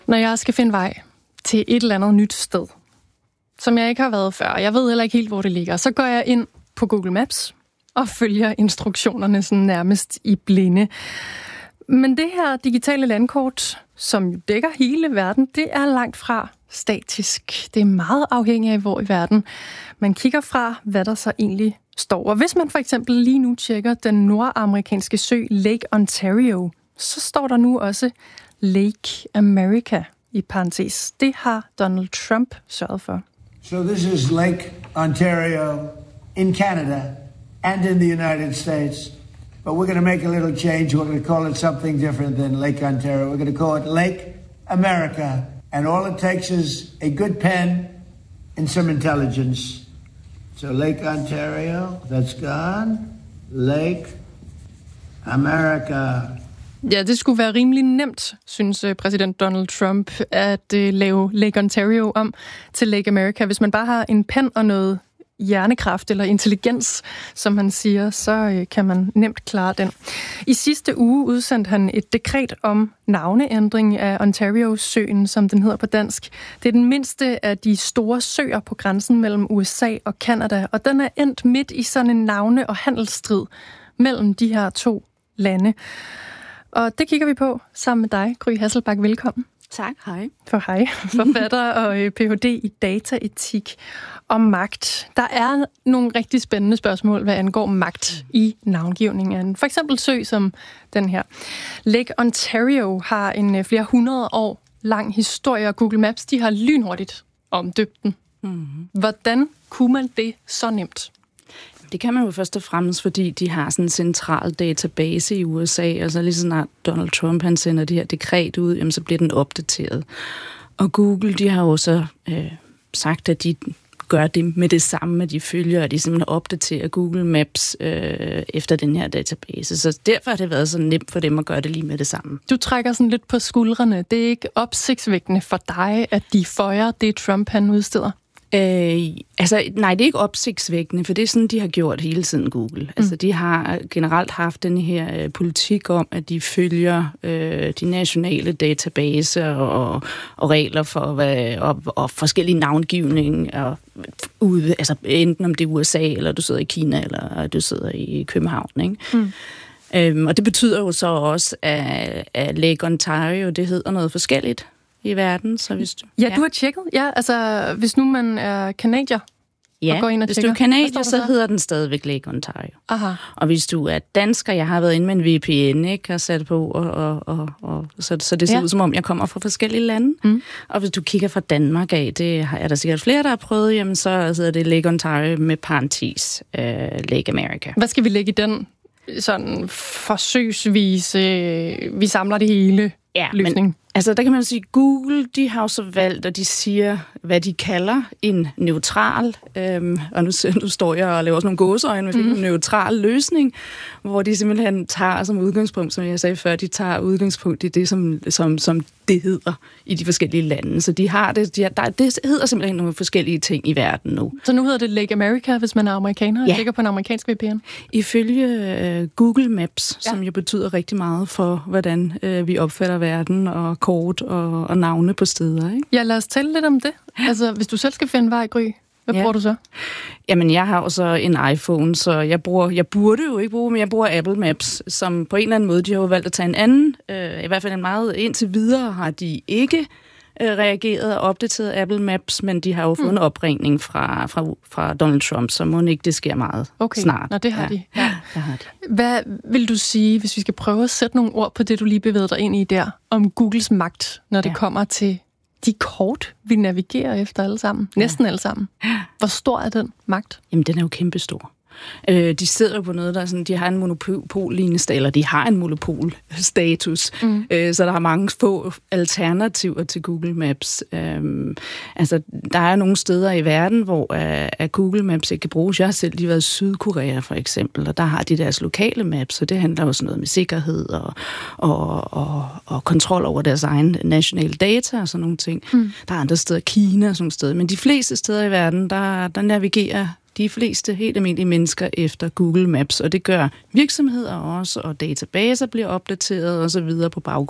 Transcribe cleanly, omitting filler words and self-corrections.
Når jeg skal finde vej til et eller andet nyt sted, som jeg ikke har været før, jeg ved heller ikke helt, hvor det ligger, så går jeg ind på Google Maps og følger instruktionerne sådan nærmest i blinde. Men det her digitale landkort, som dækker hele verden, det er langt fra statisk. Det er meget afhængigt af, hvor i verden man kigger fra, hvad der så egentlig står. Og hvis man for eksempel lige nu tjekker den nordamerikanske sø Lake Ontario, så står der nu også Lake America i parentes. Det har Donald Trump sørget for. So this is Lake Ontario in Canada and in the United States. But we're going to make a little change. We're going to call it something different than Lake Ontario. We're going to call it Lake America. And all it takes is a good pen and some intelligence. So Lake Ontario, that's gone. Lake America. Ja, det skulle være rimelig nemt, synes præsident Donald Trump, at lave Lake Ontario om til Lake America. Hvis man bare har en pen og noget hjernekraft eller intelligens, som han siger, så kan man nemt klare den. I sidste uge udsendte han et dekret om navneændring af Ontario-søen, som den hedder på dansk. Det er den mindste af de store søer på grænsen mellem USA og Canada, og den er endt midt i sådan en navne- og handelsstrid mellem de her to lande. Og det kigger vi på sammen med dig, Gry Hasselbak. Velkommen. Tak, hej. Hej, forfatter og Ph.D. i dataetik og magt. Der er nogle rigtig spændende spørgsmål, hvad angår magt i navngivningen. For eksempel sø som den her. Lake Ontario har en flere hundrede år lang historie, og Google Maps de har lynhurtigt omdøbt den. Mm-hmm. Hvordan kunne man det så nemt? Det kan man jo først og fremmest, fordi de har sådan en central database i USA, altså lige snart Donald Trump han sender det her dekret ud, jamen, så bliver den opdateret. Og Google, de har jo så sagt, at de gør det med det samme, at de følger, og de simpelthen opdaterer Google Maps efter den her database. Så derfor har det været så nemt for dem at gøre det lige med det samme. Du trækker sådan lidt på skuldrene. Det er ikke opsigtsvækkende for dig, at de føjer det, Trump han udsteder? Nej, det er ikke opsigtsvækkende, for det er sådan, de har gjort hele tiden, Google. Altså, de har generelt haft den her politik om, at de følger de nationale databaser og regler for og forskellige navngivning og altså enten om det er USA, eller du sidder i Kina, eller du sidder i København, ikke? Og det betyder jo så også, at Lake Ontario, det hedder noget forskelligt i verden, så hvis du... Ja, du har tjekket. Ja, altså, hvis nu man er canadier og går ind og hvis tjekker. du er canadier, så hedder den stadigvæk Lake Ontario. Aha. Og hvis du er dansker, jeg har været inde med en VPN, ikke, og sat på, og så det ser ud som om, jeg kommer fra forskellige lande. Mm. Og hvis du kigger fra Danmark af, det er der sikkert flere, der har prøvet, jamen så hedder det Lake Ontario med parentes Lake America. Hvad skal vi lægge i den sådan forsøgsvis, vi samler det hele løsning? Men, altså, der kan man sige, Google, de har jo så valgt, og de siger, hvad de kalder en neutral, og nu står jeg og laver også nogle gåseøjne med en neutral løsning, hvor de simpelthen tager som udgangspunkt, som jeg sagde før, de tager udgangspunkt i det, som det hedder i de forskellige lande. Så de har det, det hedder simpelthen nogle forskellige ting i verden nu. Så nu hedder det Lake America, hvis man er amerikaner og kigger på en amerikansk VPN? Ifølge Google Maps, som jo betyder rigtig meget for, hvordan vi opfatter verden og kort og navne på steder, ikke? Ja, lad os tale lidt om det. Altså, hvis du selv skal finde vej, Gry, hvad bruger du så? Jamen, jeg har jo så en iPhone, så jeg burde jo ikke bruge, men jeg bruger Apple Maps, som på en eller anden måde, de har jo valgt at tage en anden, i hvert fald en meget indtil videre har de ikke reageret og opdateret Apple Maps, men de har jo fået en opringning fra Donald Trump, så må ikke det sker meget snart. Nå, det har de. Ja, det har de. Hvad vil du sige, hvis vi skal prøve at sætte nogle ord på det, du lige bevægede dig ind i der, om Googles magt, når det kommer til de kort, vi navigerer efter alle sammen? Næsten alle sammen. Hvor stor er den magt? Jamen, den er jo kæmpestor. De sidder på noget, der er sådan, de har en monopollignende, eller de har en monopolstatus, så der er mange få alternativer til Google Maps. Altså, der er nogle steder i verden, hvor Google Maps ikke kan bruges. Jeg har selv lige været i Sydkorea, for eksempel, og der har de deres lokale maps, og det handler også noget med sikkerhed og kontrol over deres egen nationale data og sådan nogle ting. Der er andre steder, Kina og sådan nogle steder, men de fleste steder i verden, der navigerer de fleste helt almindelige mennesker efter Google Maps, og det gør virksomheder også, og databaser bliver opdateret og så videre på baggrund